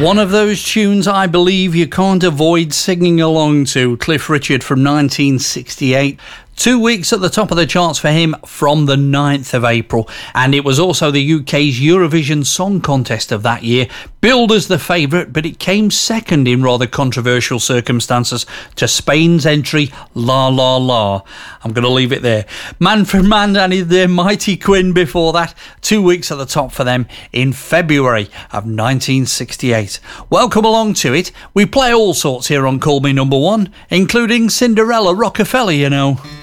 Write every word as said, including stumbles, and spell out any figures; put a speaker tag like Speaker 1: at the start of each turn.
Speaker 1: One of those tunes I believe you can't avoid singing along to. Cliff Richard from nineteen sixty-eight. Two weeks at the top of the charts for him from the ninth of April. And it was also the U K's Eurovision Song Contest of that year. Billed as the favourite, but it came second in rather controversial circumstances to Spain's entry, La La La. I'm going to leave it there. Man for Man and their Mighty Quinn before that. Two weeks at the top for them in February of nineteen sixty-eight. Welcome along to it. We play all sorts here on Call Me Number One, including Cinderella Rockefeller, you know.